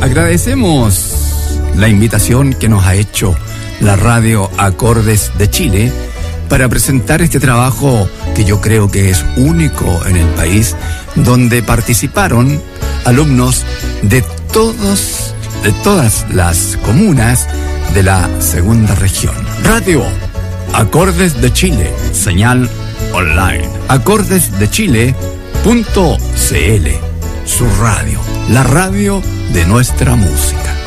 Agradecemos la invitación que nos ha hecho la radio Acordes de Chile para presentar este trabajo que yo creo que es único en el país, donde participaron alumnos de todas las comunas de la segunda región. Radio Acordes de Chile, señal online. Acordesdechile.cl, su radio, la radio de nuestra música.